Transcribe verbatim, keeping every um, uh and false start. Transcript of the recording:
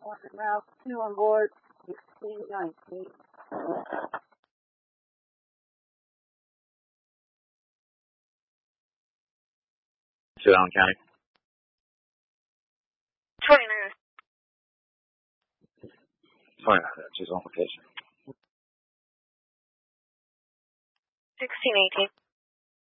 Route two on board, sixteen nineteen. Two Allen County. twenty-nine. twenty-nine, she's on location. sixteen eighteen.